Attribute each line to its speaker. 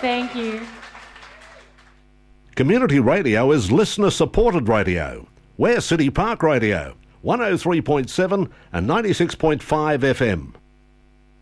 Speaker 1: Thank you.
Speaker 2: Community radio is listener-supported radio. We're City Park Radio, 103.7 and 96.5 FM.